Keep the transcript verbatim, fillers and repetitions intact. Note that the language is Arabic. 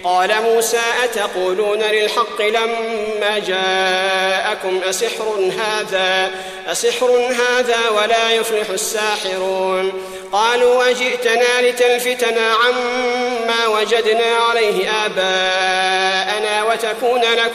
قال موسى أتقولون للحق لما جاءكم أسحر هذا أسحر هذا ولا يفلح الساحرون قالوا وجئتنا لتلفتنا عما وجدنا عليه آباءنا وتكون لكم